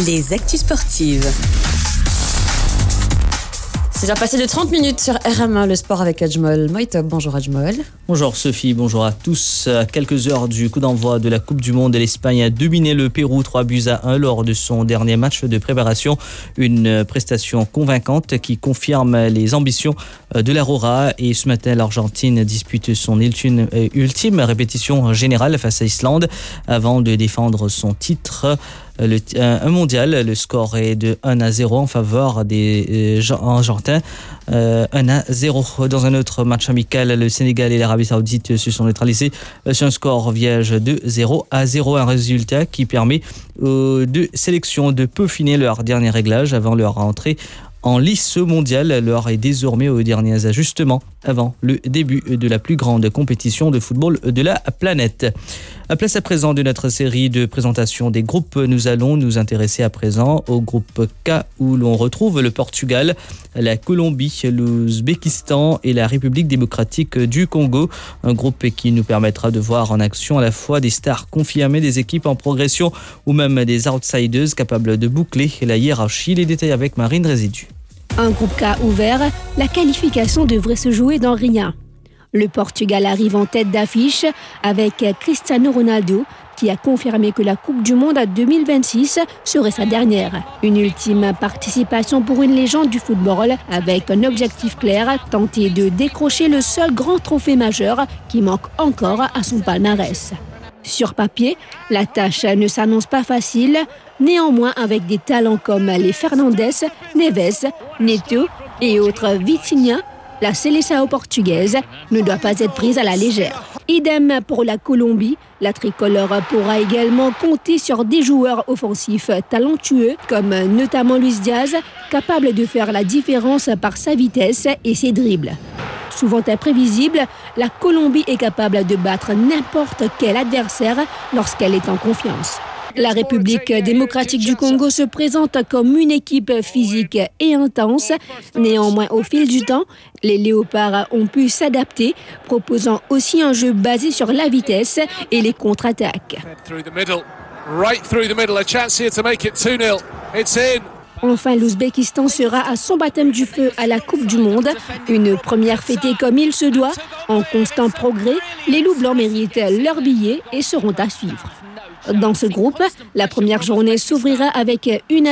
Les actus sportives. C'est déjà passé de 30 minutes sur RM1, le sport avec Ajmol Moïtop. Bonjour Ajmol. Bonjour Sophie, bonjour à tous. À quelques heures du coup d'envoi de la Coupe du Monde, l'Espagne a dominé le Pérou 3-1 lors de son dernier match de préparation. Une prestation convaincante qui confirme les ambitions de l'Aurora. Et ce matin, l'Argentine dispute son ultime répétition générale face à l'Islande avant de défendre son titre. Un mondial, le score est de 1-0 en faveur des Argentins. 1-0 dans un autre match amical, le Sénégal et l'Arabie Saoudite se sont neutralisés sur un score vierge de 0-0, un résultat qui permet aux deux sélections de peaufiner leur dernier réglage avant leur entrée en lice mondiale. L'heure est désormais aux derniers ajustements avant le début de la plus grande compétition de football de la planète. À place à présent de notre série de présentation des groupes, nous allons nous intéresser à présent au groupe K où l'on retrouve le Portugal, la Colombie, l'Ouzbékistan et la République démocratique du Congo. Un groupe qui nous permettra de voir en action à la fois des stars confirmées, des équipes en progression ou même des outsiders capables de boucler la hiérarchie. Les détails avec Marine Résidu. Un groupe K ouvert, la qualification devrait se jouer dans rien. Le Portugal arrive en tête d'affiche avec Cristiano Ronaldo qui a confirmé que la Coupe du Monde 2026 serait sa dernière. Une ultime participation pour une légende du football avec un objectif clair, tenter de décrocher le seul grand trophée majeur qui manque encore à son palmarès. Sur papier, la tâche ne s'annonce pas facile. Néanmoins, avec des talents comme les Fernandes, Neves, Neto et autres Vitinha, la Seleção portugaise ne doit pas être prise à la légère. Idem pour la Colombie, la tricolore pourra également compter sur des joueurs offensifs talentueux comme notamment Luis Diaz, capable de faire la différence par sa vitesse et ses dribbles. Souvent imprévisible, la Colombie est capable de battre n'importe quel adversaire lorsqu'elle est en confiance. La République démocratique du Congo se présente comme une équipe physique et intense. Néanmoins, au fil du temps, les Léopards ont pu s'adapter, proposant aussi un jeu basé sur la vitesse et les contre-attaques. Enfin, l'Ouzbékistan sera à son baptême du feu à la Coupe du Monde. Une première fêtée comme il se doit. En constant progrès, les loups blancs méritent leur billet et seront à suivre. Dans ce groupe, la première journée s'ouvrira avec une